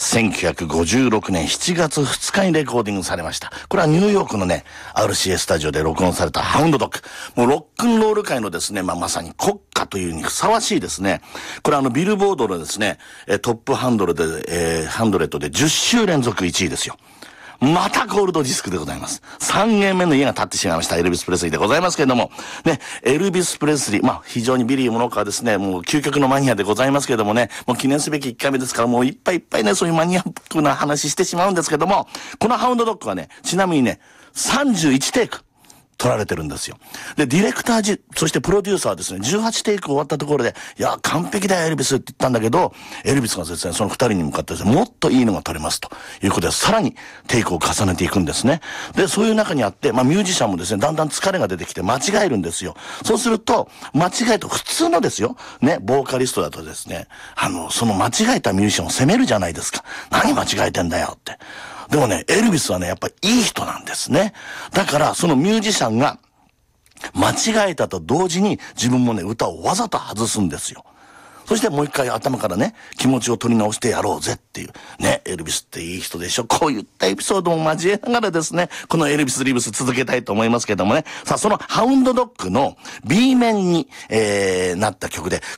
1956年7月2日にレコーディングされました。これはニューヨークのね、RCA スタジオで録音されたハウンドドッグ。もうロックンロール界のですね、まさに国歌というにふさわしいですね。これビルボードのですね、トップハンドレットで10週連続1位ですよ。またゴールドディスクでございます。3軒目の家が建ってしまいました。エルビス・プレスリーでございますけれども。ね、エルビス・プレスリー。非常にビリー・モノカはですね、もう究極のマニアでございますけれどもね、もう記念すべき1回目ですから、もういっぱいいっぱいね、そういうマニアックな話してしまうんですけども、このハウンドドッグはね、ちなみにね、31テイク。撮られてるんですよ。で、ディレクターそしてプロデューサーはですね、18テイク終わったところで、いや、完璧だよ、エルビスって言ったんだけど、エルビスがですね、その2人に向かってですね、もっといいのが撮れますということで、さらにテイクを重ねていくんですね。で、そういう中にあって、ミュージシャンもですね、だんだん疲れが出てきて間違えるんですよ。そうすると、間違えと普通のですよ、ね、ボーカリストだとですね、その間違えたミュージシャンを責めるじゃないですか。何間違えてんだよって。でもね、エルビスはね、やっぱりいい人なんですね。だから、そのミュージシャンが、間違えたと同時に自分もね、歌をわざと外すんですよ。そしてもう一回頭からね、気持ちを取り直してやろうぜっていう。ね、エルビスっていい人でしょ。こういったエピソードも交えながらですね、このエルビス・リブス続けたいと思いますけどもね。さあ、そのハウンドドッグの B 面に、なった曲で、